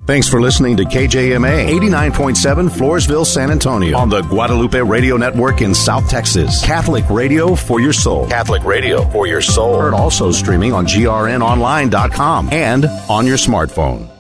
Thanks for listening to KJMA 89.7 Floresville, San Antonio on the Guadalupe Radio Network in South Texas. Catholic radio for your soul. Catholic radio for your soul. Heard also streaming on grnonline.com and on your smartphone.